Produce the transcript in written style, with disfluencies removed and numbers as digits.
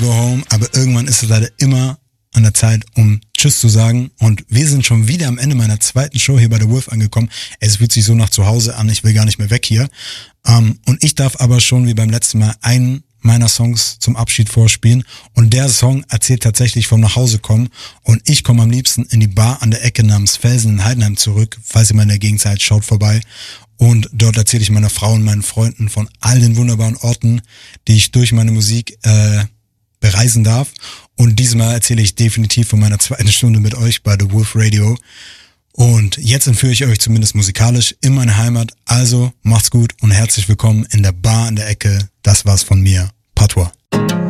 go home, aber irgendwann ist es leider immer an der Zeit, um Tschüss zu sagen. Und wir sind schon wieder am Ende meiner zweiten Show hier bei The Wolf angekommen. Es fühlt sich so nach zu Hause an, ich will gar nicht mehr weg hier. Und ich darf aber schon wie beim letzten Mal einen meiner Songs zum Abschied vorspielen. Und der Song erzählt tatsächlich vom Nachhausekommen. Und ich komme am liebsten in die Bar an der Ecke namens Felsen in Heidenheim zurück. Falls ihr mal in der Gegend seid, schaut vorbei. Und dort erzähle ich meiner Frau und meinen Freunden von all den wunderbaren Orten, die ich durch meine Musik bereisen darf. Und diesmal erzähle ich definitiv von meiner zweiten Stunde mit euch bei The Wolf Radio. Und jetzt entführe ich euch zumindest musikalisch in meine Heimat. Also macht's gut und herzlich willkommen in der Bar an der Ecke. Das war's von mir. Patois.